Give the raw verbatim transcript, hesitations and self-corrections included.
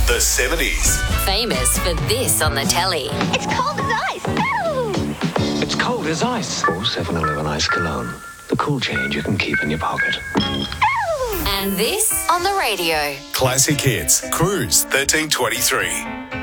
The seventies. Famous for this on the telly. It's cold as ice. Ooh. It's cold as ice. Or seven eleven Ice Cologne. The cool change you can keep in your pocket. And this on the radio. Classic Hits. Cruise thirteen twenty-three.